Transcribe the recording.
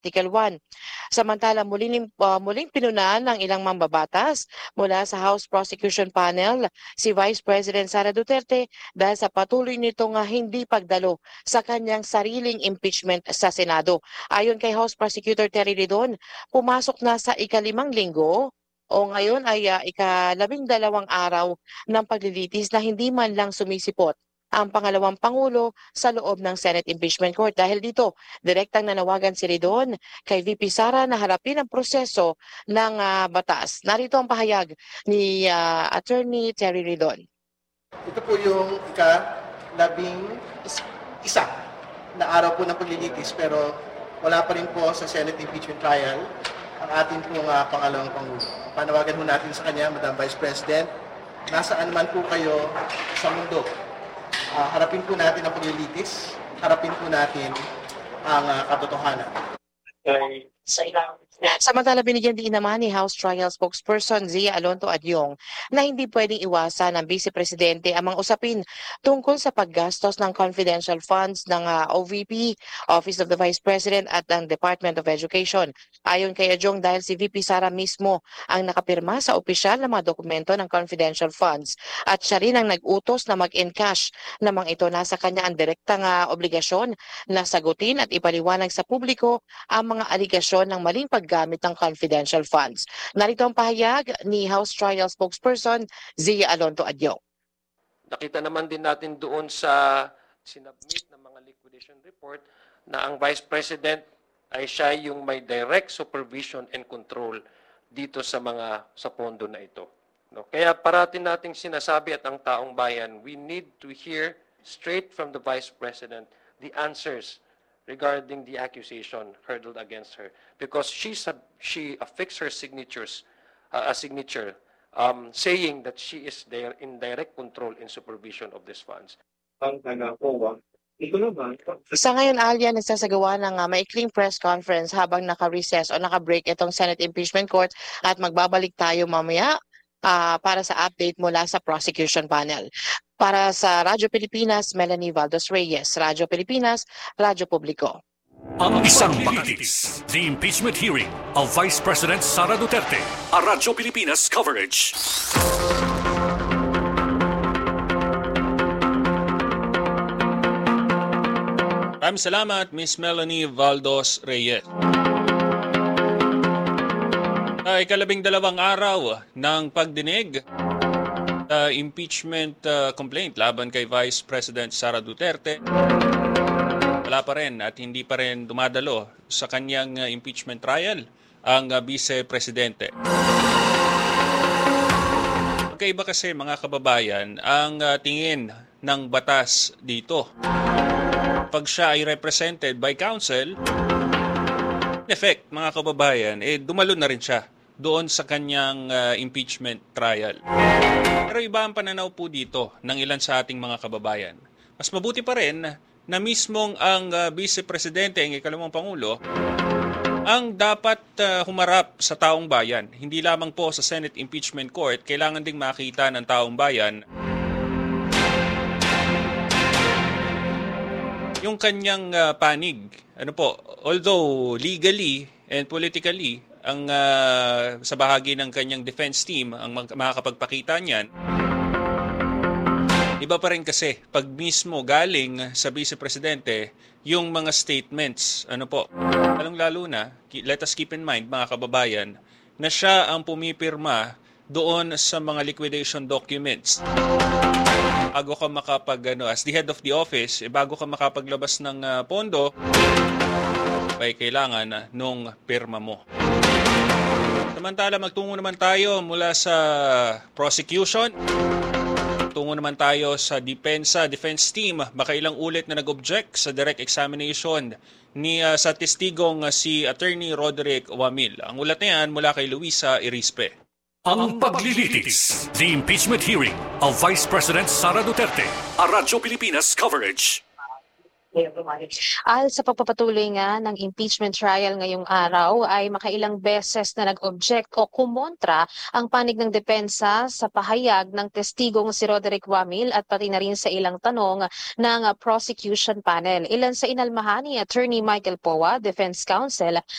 Article 1. Samantala muling pinunan ng ilang mambabatas mula sa House Prosecution Panel si Vice President Sara Duterte dahil sa patuloy nitong hindi pagdalo sa kanyang sariling impeachment sa Senado. Ayon kay House Prosecutor Terry Ridon, pumasok na sa ika-5 linggo o ngayon ay ika-12 araw ng paglilitis na hindi man lang sumisipot ang pangalawang Pangulo sa loob ng Senate Impeachment Court. Dahil dito, direktang nanawagan si Ridon kay VP Sara na harapin ang proseso ng batas. Narito ang pahayag ni Attorney Terry Ridon. Ito po yung ika-11 na araw po ng paglilitis pero wala pa rin po sa Senate Impeachment Trial ang ating pong pangalawang Pangulo. Panawagan po natin sa kanya, Madam Vice President, nasaan man po kayo sa mundo. Harapin po natin ang paglilitis, harapin po natin ang katotohanan. Samantala, binigyan din naman ni House Trial Spokesperson Zia Alonto Adyong na hindi pwedeng iwasan ng Vice Presidente ang mga usapin tungkol sa paggastos ng confidential funds ng OVP, Office of the Vice President at ng Department of Education. Ayon kay Adyong, dahil si VP Sara mismo ang nakapirma sa opisyal na mga dokumento ng confidential funds at siya rin ang nag-utos na mag-encash namang ito, nasa kanya ang direktang obligasyon na sagutin at ipaliwanag sa publiko ang mga aligasyon ng maling paggamit ng confidential funds. Narito ang pahayag ni House Trial Spokesperson Zia Alonto Adyong. Nakita naman din natin doon sa sinubmit ng mga liquidation report na ang Vice President ay siya yung may direct supervision and control dito sa pondo na ito. No? Kaya parati nating sinasabi at ang taong bayan, we need to hear straight from the Vice President the answers regarding the accusation hurled against her, because she affixed her signature saying that she is there in direct control and supervision of these funds. Sa ngayon, Alia, nagsasagawa ng maikling press conference habang naka-recess o naka-break itong Senate Impeachment Court at magbabalik tayo mamaya para sa update mula sa prosecution panel. Para sa Radyo Pilipinas, Melanie Valdos Reyes, Radyo Pilipinas, Radyo Publiko. Ang isang pagtitis, the impeachment hearing of Vice President Sara Duterte, a Radyo Pilipinas coverage. Maraming salamat, Miss Melanie Valdos Reyes. Ika-12 araw ng pagdinig impeachment complaint laban kay Vice President Sara Duterte. Wala pa rin at hindi pa rin dumadalo sa kanyang impeachment trial ang Vice Presidente. Magkaiba kasi, mga kababayan, ang tingin ng batas dito. Pag siya ay represented by counsel, in effect, mga kababayan, dumalo na rin siya doon sa kanyang impeachment trial. Pero iba ang pananaw po dito ng ilan sa ating mga kababayan. Mas mabuti pa rin na mismong ang Vice Presidente, ang ikalawang Pangulo, ang dapat humarap sa taong bayan. Hindi lamang po sa Senate Impeachment Court, kailangan ding makita ng taong bayan yung kanyang panig. Although legally and politically, ang sa bahagi ng kanyang defense team ang makakapagpakita niyan, iba pa rin kasi pag mismo galing sa Vice Presidente yung mga statements. Lalong-lalo na, let us keep in mind, mga kababayan, na siya ang pumipirma doon sa mga liquidation documents. Bago ka as the head of the office, bago ka makapaglabas ng pondo, ay kailangan nung pirma mo. Samantala, magtungo naman tayo mula sa prosecution. Tungo naman tayo sa defense team. Makailang ulit na nag-object sa direct examination sa testigong si Attorney Roderick Wamil. Ang ulat na yan mula kay Luisa Irispe. Ang paglilitis, the impeachment hearing of Vice President Sara Duterte, a Radyo Pilipinas coverage. Sa pagpapatuloy nga ng impeachment trial ngayong araw ay makailang beses na nag-object o kumontra ang panig ng depensa sa pahayag ng testigong si Roderick Wamil at pati na rin sa ilang tanong ng prosecution panel. Ilan sa inalmahan ni Attorney Michael Poa, Defense Counsel,